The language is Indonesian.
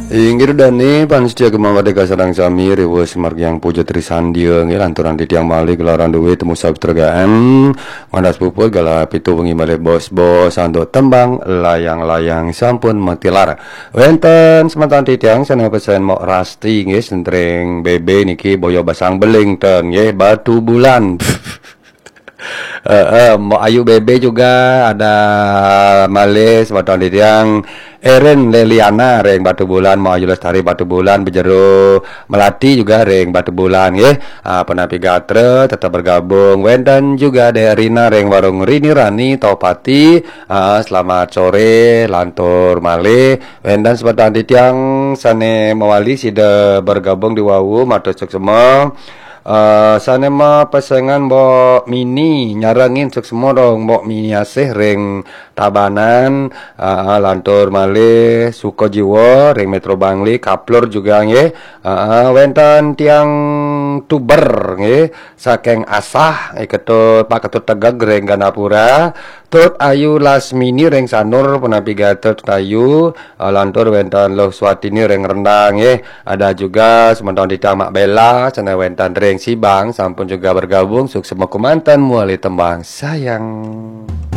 Inggir dani panitia Merdeka Sadang Sami rewas margyang puja trisandia nggih lanturan di tiang malih gelaran duwe temu sabtragaan mandas puput gala pitu wengi malih bos-bos anduk tembang layang-layang sampun metilar. Wenten semantan di tiang sana pesen mok rasti nggih sentreng bebe niki boyo basang beling ten nggih batu bulan. Mau Ayu Bebe juga ada Malis Baton Didiang Erin Leliana Reng Batu Bulan Mau Ayu Lestari Batu Bulan Bejero Melati juga Reng Batu Bulan ya. Penapi Gatre tetap bergabung Wendan juga ada Rina Reng Warung Rini Rani Topati. Selamat sore Lantur Male Wendan Sebaton Didiang Sane Mawali sida bergabung di Wawu Matosok semua. Sana mah pasangan mbok mini nyarangin cek semua dong mbok mini asih reng Tabanan lantur malih Suko Jiwo reng Metro Bangli kaplur juga nggih wenten tiang tuber nggih saking asah ketut Pak Ketut Tegak reng Ganapura tut Ayu Lasmini reng Sanur penapi Gatot Ayu lantur wenten Loh Swatini reng Rendang nggih ada juga sementara di Mak Bella sana wenten reng Sibang sampun juga bergabung sukses kumantan muali tembang sayang.